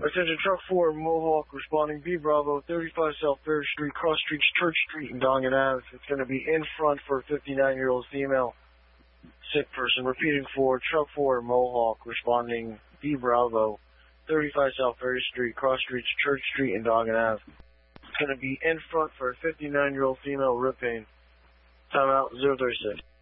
Attention truck 4, Mohawk, responding B Bravo, 35 South Ferry Street, Cross Streets, Church Street, and Dongan Ave. It's going to be in front for a 59-year-old female sick person. Repeating for truck 4, Mohawk, responding B Bravo, 35 South Ferry Street, Cross Streets, Church Street, and Dongan Ave. It's going to be in front for a 59-year-old female rib pain. Timeout 036.